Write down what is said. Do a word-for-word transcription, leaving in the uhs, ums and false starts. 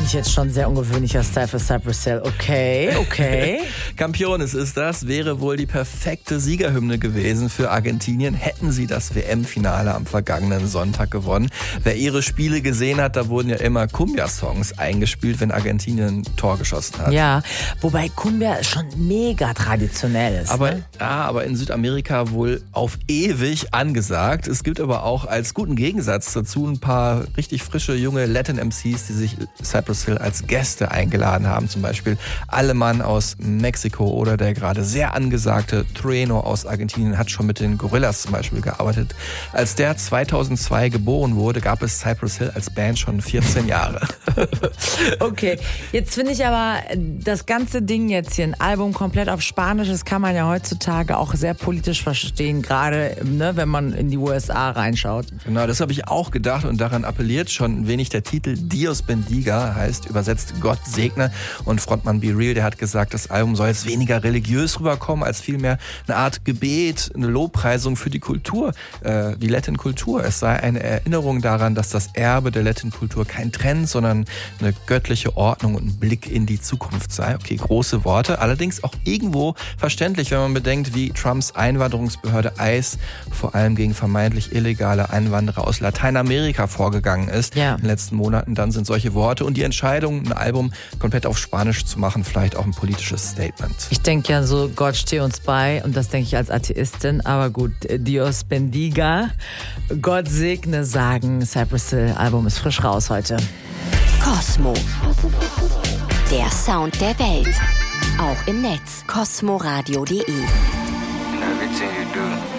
ich jetzt schon sehr ungewöhnlicher Style für Cypress Hill. Okay, okay. Campeones ist das, wäre wohl die perfekte Siegerhymne gewesen für Argentinien, hätten sie das W M-Finale am vergangenen Sonntag gewonnen. Wer ihre Spiele gesehen hat, da wurden ja immer Cumbia-Songs eingespielt, wenn Argentinien ein Tor geschossen hat. Ja, wobei Cumbia schon mega traditionell ist. Aber, ne? ja, aber in Südamerika wohl auf ewig angesagt. Es gibt aber auch als guten Gegensatz dazu ein paar richtig frische, junge Latin-M Cs, die sich Cypress Hill als Gäste eingeladen haben. Zum Beispiel Alemann aus Mexiko oder der gerade sehr angesagte Trueno aus Argentinien hat schon mit den Gorillas zum Beispiel gearbeitet. Als der zweitausendzwei geboren wurde, gab es Cypress Hill als Band schon vierzehn Jahre. Okay, jetzt finde ich aber das ganze Ding jetzt hier, ein Album komplett auf Spanisch, das kann man ja heutzutage auch sehr politisch verstehen, gerade ne, wenn man in die U S A reinschaut. Genau, das habe ich auch gedacht und daran appelliert schon ein wenig der Titel Dios Bendiga, heißt übersetzt Gott segne, und Frontmann Be Real, der hat gesagt, das Album soll jetzt weniger religiös rüberkommen, als vielmehr eine Art Gebet, eine Lobpreisung für die Kultur, äh, die Latin-Kultur. Es sei eine Erinnerung daran, dass das Erbe der Latin-Kultur kein Trend, sondern eine göttliche Ordnung und ein Blick in die Zukunft sei. Okay, große Worte, allerdings auch irgendwo verständlich, wenn man bedenkt, wie Trumps Einwanderungsbehörde ICE vor allem gegen vermeintlich illegale Einwanderer aus Lateinamerika vorgegangen ist ja. in den letzten Monaten. Dann sind solche Worte und die Entscheidung, ein Album komplett auf Spanisch zu machen, vielleicht auch ein politisches Statement. Ich denke ja so, Gott stehe uns bei, und das denke ich als Atheistin, aber gut, Dios bendiga, Gott segne sagen, Cypress Hill Album ist frisch raus heute. Kosmo, der Sound der Welt, auch im Netz, kosmoradio punkt de. Everything you do.